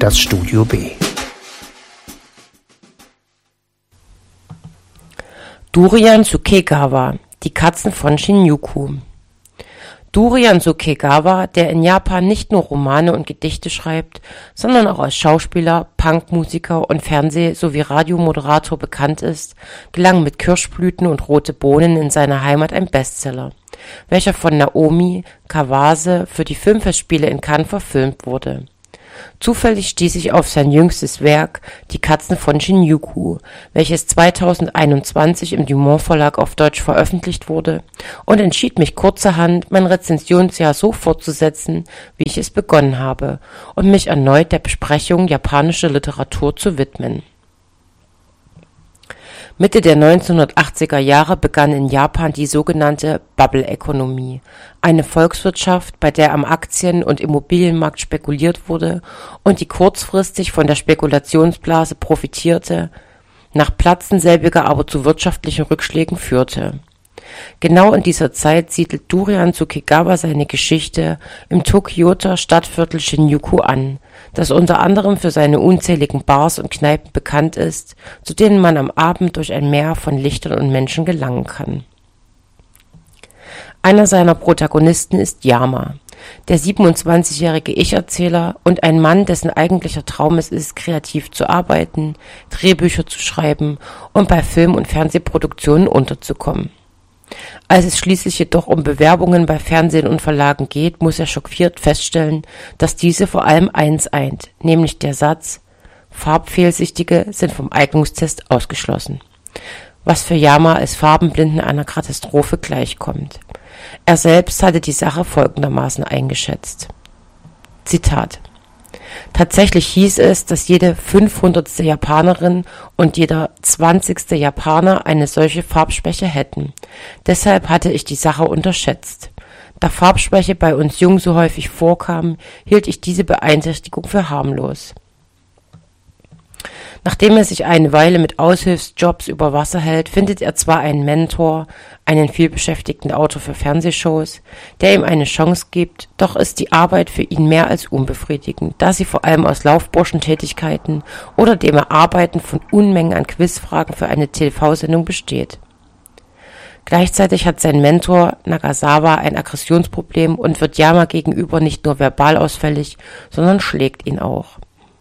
das Studio B. Durian Sukegawa, die Katzen von Shinjuku. Durian Sukegawa, der in Japan nicht nur Romane und Gedichte schreibt, sondern auch als Schauspieler, Punkmusiker und Fernseh- sowie Radiomoderator bekannt ist, gelang mit Kirschblüten und rote Bohnen in seiner Heimat ein Bestseller, welcher von Naomi Kawase für die Filmfestspiele in Cannes verfilmt wurde. Zufällig stieß ich auf sein jüngstes Werk, Die Katzen von Shinjuku, welches 2021 im Dumont Verlag auf Deutsch veröffentlicht wurde, und entschied mich kurzerhand, mein Rezensionsjahr so fortzusetzen, wie ich es begonnen habe, und mich erneut der Besprechung japanischer Literatur zu widmen. Mitte der 1980er Jahre begann in Japan die sogenannte Bubble-Ökonomie, eine Volkswirtschaft, bei der am Aktien- und Immobilienmarkt spekuliert wurde und die kurzfristig von der Spekulationsblase profitierte, nach Platzen selbiger aber zu wirtschaftlichen Rückschlägen führte. Genau in dieser Zeit siedelt Durian Sukegawa seine Geschichte im Tokioter Stadtviertel Shinjuku an, das unter anderem für seine unzähligen Bars und Kneipen bekannt ist, zu denen man am Abend durch ein Meer von Lichtern und Menschen gelangen kann. Einer seiner Protagonisten ist Yama, der 27-jährige Ich-Erzähler und ein Mann, dessen eigentlicher Traum es ist, kreativ zu arbeiten, Drehbücher zu schreiben und bei Film- und Fernsehproduktionen unterzukommen. Als es schließlich jedoch um Bewerbungen bei Fernsehen und Verlagen geht, muss er schockiert feststellen, dass diese vor allem eins eint, nämlich der Satz: Farbfehlsichtige sind vom Eignungstest ausgeschlossen, was für Yama als Farbenblinden einer Katastrophe gleichkommt. Er selbst hatte die Sache folgendermaßen eingeschätzt. Zitat: Tatsächlich hieß es, dass jede 500. Japanerin und jeder 20. Japaner eine solche Farbschwäche hätten. Deshalb hatte ich die Sache unterschätzt. Da Farbschwäche bei uns Jungen so häufig vorkam, hielt ich diese Beeinträchtigung für harmlos. Nachdem er sich eine Weile mit Aushilfsjobs über Wasser hält, findet er zwar einen Mentor, einen vielbeschäftigten Autor für Fernsehshows, der ihm eine Chance gibt, doch ist die Arbeit für ihn mehr als unbefriedigend, da sie vor allem aus Laufburschentätigkeiten oder dem Erarbeiten von Unmengen an Quizfragen für eine TV-Sendung besteht. Gleichzeitig hat sein Mentor Nagasawa ein Aggressionsproblem und wird Yama gegenüber nicht nur verbal ausfällig, sondern schlägt ihn auch.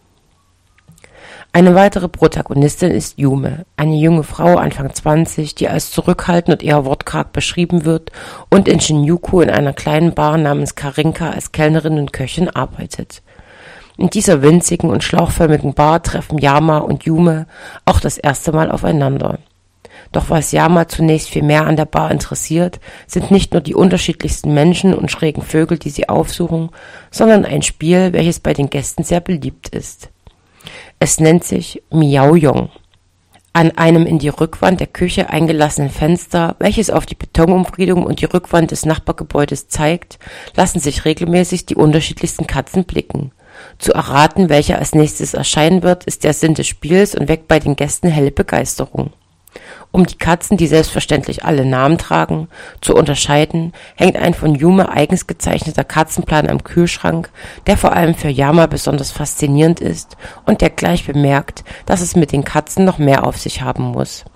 Eine weitere Protagonistin ist Yume, eine junge Frau Anfang 20, die als zurückhaltend und eher wortkarg beschrieben wird und in Shinjuku in einer kleinen Bar namens Karinka als Kellnerin und Köchin arbeitet. In dieser winzigen und schlauchförmigen Bar treffen Yama und Yume auch das erste Mal aufeinander. Doch was Yama zunächst viel mehr an der Bar interessiert, sind nicht nur die unterschiedlichsten Menschen und schrägen Vögel, die sie aufsuchen, sondern ein Spiel, welches bei den Gästen sehr beliebt ist. Es nennt sich Miaoyong. An einem in die Rückwand der Küche eingelassenen Fenster, welches auf die Betonumfriedung und die Rückwand des Nachbargebäudes zeigt, lassen sich regelmäßig die unterschiedlichsten Katzen blicken. Zu erraten, welcher als nächstes erscheinen wird, ist der Sinn des Spiels und weckt bei den Gästen helle Begeisterung. Um die Katzen, die selbstverständlich alle Namen tragen, zu unterscheiden, hängt ein von Yume eigens gezeichneter Katzenplan am Kühlschrank, der vor allem für Yama besonders faszinierend ist und der gleich bemerkt, dass es mit den Katzen noch mehr auf sich haben muss.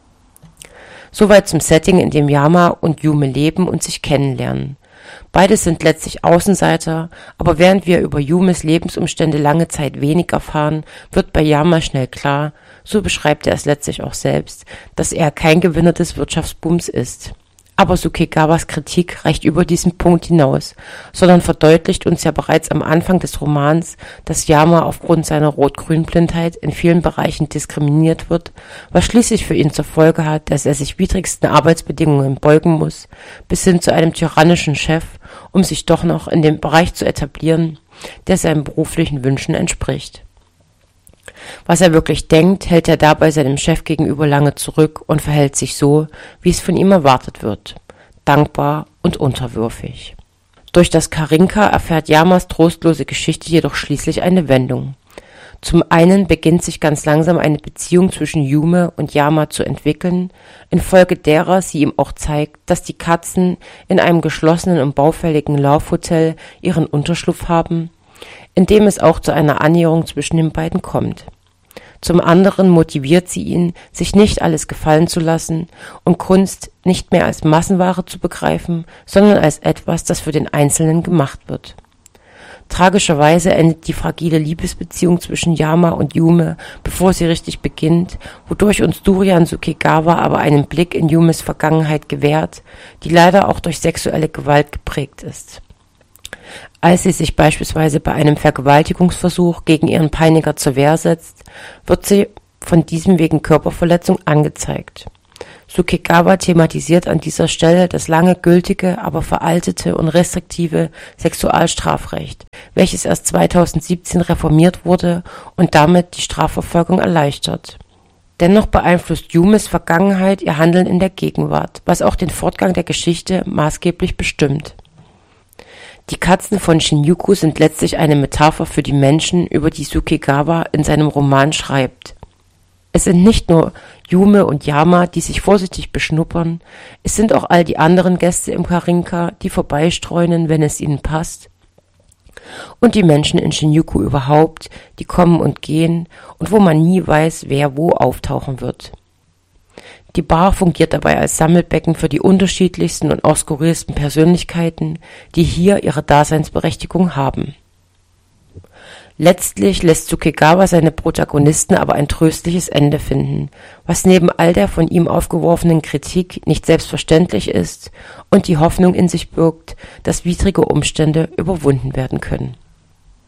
Soweit zum Setting, in dem Yama und Yume leben und sich kennenlernen. Beide sind letztlich Außenseiter, aber während wir über Yumes Lebensumstände lange Zeit wenig erfahren, wird bei Yama schnell klar, so beschreibt er es letztlich auch selbst, dass er kein Gewinner des Wirtschaftsbooms ist. Aber Sukegawas Kritik reicht über diesen Punkt hinaus, sondern verdeutlicht uns ja bereits am Anfang des Romans, dass Yama aufgrund seiner Rot-Grün-Blindheit in vielen Bereichen diskriminiert wird, was schließlich für ihn zur Folge hat, dass er sich widrigsten Arbeitsbedingungen beugen muss, bis hin zu einem tyrannischen Chef, um sich doch noch in dem Bereich zu etablieren, der seinen beruflichen Wünschen entspricht. Was er wirklich denkt, hält er dabei seinem Chef gegenüber lange zurück und verhält sich so, wie es von ihm erwartet wird, dankbar und unterwürfig. Durch das Karinka erfährt Yamas trostlose Geschichte jedoch schließlich eine Wendung. Zum einen beginnt sich ganz langsam eine Beziehung zwischen Yume und Yama zu entwickeln, infolge derer sie ihm auch zeigt, dass die Katzen in einem geschlossenen und baufälligen Laufhotel ihren Unterschlupf haben. indem es auch zu einer Annäherung zwischen den beiden kommt. Zum anderen motiviert sie ihn, sich nicht alles gefallen zu lassen und Kunst nicht mehr als Massenware zu begreifen, sondern als etwas, das für den Einzelnen gemacht wird. Tragischerweise endet die fragile Liebesbeziehung zwischen Yama und Yume, bevor sie richtig beginnt, wodurch uns Durian Sukegawa aber einen Blick in Yumes Vergangenheit gewährt, die leider auch durch sexuelle Gewalt geprägt ist. Als sie sich beispielsweise bei einem Vergewaltigungsversuch gegen ihren Peiniger zur Wehr setzt, wird sie von diesem wegen Körperverletzung angezeigt. Sukegawa thematisiert an dieser Stelle das lange gültige, aber veraltete und restriktive Sexualstrafrecht, welches erst 2017 reformiert wurde und damit die Strafverfolgung erleichtert. Dennoch beeinflusst Yumes Vergangenheit ihr Handeln in der Gegenwart, was auch den Fortgang der Geschichte maßgeblich bestimmt. Die Katzen von Shinjuku sind letztlich eine Metapher für die Menschen, über die Sukegawa in seinem Roman schreibt. Es sind nicht nur Yume und Yama, die sich vorsichtig beschnuppern, es sind auch all die anderen Gäste im Karinka, die vorbeistreunen, wenn es ihnen passt, und die Menschen in Shinjuku überhaupt, die kommen und gehen und wo man nie weiß, wer wo auftauchen wird. Die Bar fungiert dabei als Sammelbecken für die unterschiedlichsten und auch skurrilsten Persönlichkeiten, die hier ihre Daseinsberechtigung haben. Letztlich lässt Sukegawa seine Protagonisten aber ein tröstliches Ende finden, was neben all der von ihm aufgeworfenen Kritik nicht selbstverständlich ist und die Hoffnung in sich birgt, dass widrige Umstände überwunden werden können.